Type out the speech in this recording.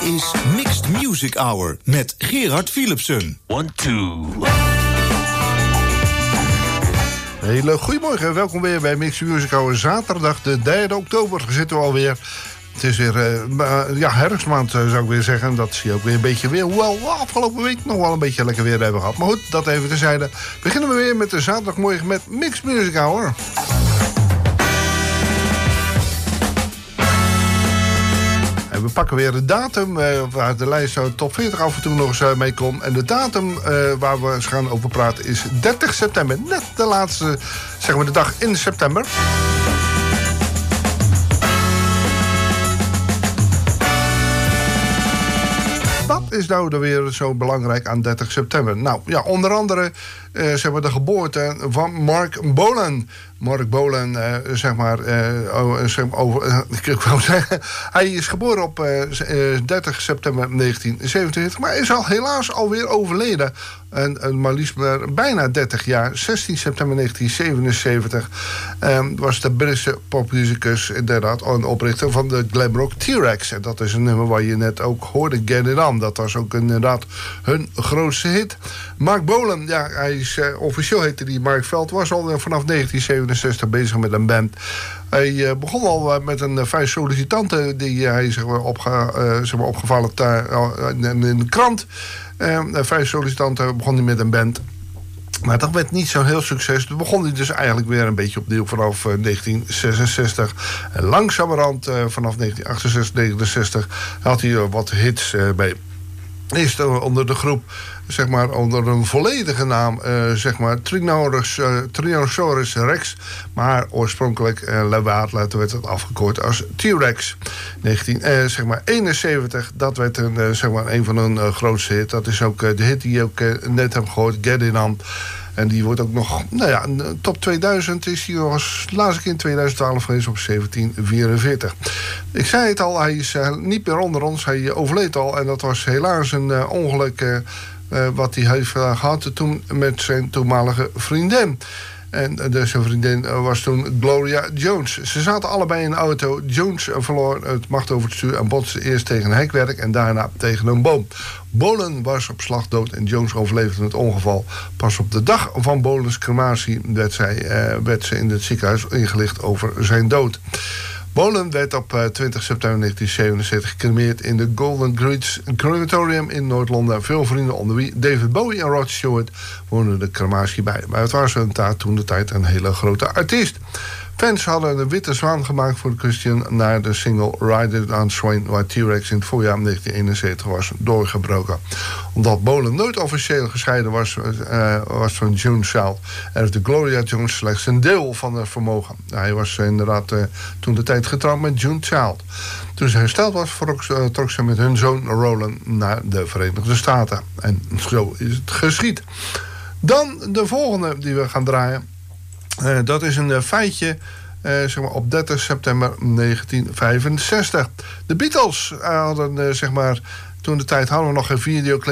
is Mixed Music Hour met Gerard Philipsen. 1, 2. Hele goedemorgen, welkom weer bij Mixed Music Hour. Zaterdag de 3 oktober zitten we alweer. Het is weer herfstmaand zou ik weer zeggen. Dat zie je ook weer een beetje weer. Hoewel we afgelopen week nog wel een beetje lekker weer hebben gehad. Maar goed, dat even terzijde. Beginnen we weer met de zaterdagmorgen met Mixed Music Hour. En we pakken weer de datum waar de lijst top 40 af en toe nog eens mee komt. En de datum waar we eens gaan over praten is 30 september. Net de laatste, zeg maar de dag in september. Wat is nou er weer zo belangrijk aan 30 september? Nou, ja, onder andere zeg maar de geboorte van Marc Bolan. Marc Bolan, ik wou zeggen, hij is geboren op 30 september 1927, maar is al helaas alweer overleden. En maar liefst bijna 30 jaar, 16 september 1977, was de Britse popmusicus inderdaad een oprichter van de glamrock T-Rex. En dat is een nummer waar je net ook hoorde, Get It On. Dat was ook inderdaad hun grootste hit. Marc Bolan, ja, hij is officieel heette die Mark Veld, was al vanaf 1967 bezig met een band. Hij begon al met een 5 sollicitanten die hij opgevallen in de krant. 5 sollicitanten begon hij met een band. Maar dat werd niet zo'n heel succes. Toen begon hij dus eigenlijk weer een beetje opnieuw vanaf 1966. En langzamerhand vanaf 1968, 1969 had hij wat hits bij. Eerst onder de groep, zeg maar, onder een volledige naam, Tyrannosaurus Rex. Maar oorspronkelijk, later werd het afgekort als T-Rex. 1971, dat werd een van hun grootste hits. Dat is ook de hit die je ook net hebt gehoord, Get It On. En die wordt ook nog, top 2000 is die was laatst keer in 2012 geweest op 1744. Ik zei het al, hij is niet meer onder ons, hij overleed al. En dat was helaas een ongeluk wat hij heeft gehad toen met zijn toenmalige vriendin. En zijn vriendin was toen Gloria Jones. Ze zaten allebei in een auto. Jones verloor het macht over het stuur en botste eerst tegen een hekwerk en daarna tegen een boom. Bolan was op slag dood en Jones overleefde het ongeval. Pas op de dag van Bolans crematie werd ze in het ziekenhuis ingelicht over zijn dood. Bolan werd op 20 september 1977 gecremeerd in de Golden Gates Crematorium in Noord-Londen. Veel vrienden, onder wie David Bowie en Rod Stewart, woonden de crematie bij. Maar het was toen de tijd een hele grote artiest. Fans hadden een witte zwaan gemaakt voor de Christian naar de single Ride It On Swain, waar T-Rex in het voorjaar 1971 was doorgebroken. Omdat Bolan nooit officieel gescheiden was van June Child, erfde Gloria Jones slechts een deel van het vermogen. Hij was inderdaad toen de tijd getrouwd met June Child. Toen ze hersteld was, trok ze met hun zoon Roland naar de Verenigde Staten. En zo is het geschied. Dan de volgende die we gaan draaien. Dat is een feitje op 30 september 1965. De Beatles hadden, toen de tijd hadden we nog geen videoclip.